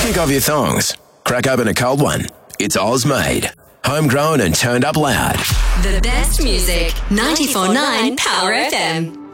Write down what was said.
Kick off your thongs. Crack open a cold one. It's Oz made. Homegrown and turned up loud. The best music, 94.9 Power FM.